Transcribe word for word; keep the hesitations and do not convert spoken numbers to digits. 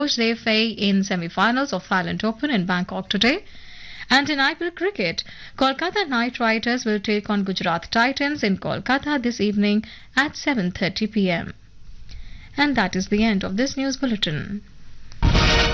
Zhai Fei in semi-finals of Thailand Open in Bangkok today. And in I P L cricket, Kolkata Knight Riders will take on Gujarat Titans in Kolkata this evening at seven thirty p m. And that is the end of this news bulletin.